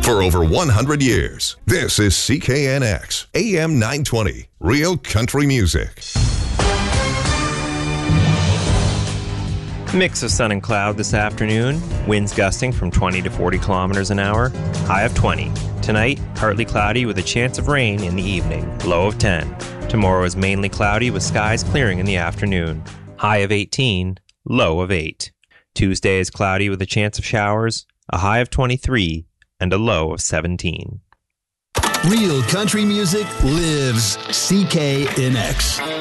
for over 100 years. This is CKNX, AM 920, Real Country Music. Mix of sun and cloud this afternoon. Winds gusting from 20 to 40 kilometers an hour. High of 20. Tonight, partly cloudy with a chance of rain in the evening. Low of 10. Tomorrow is mainly cloudy with skies clearing in the afternoon. High of 18. Low of 8. Tuesday is cloudy with a chance of showers. A high of 23 and a low of 17. Real country music lives CKNX.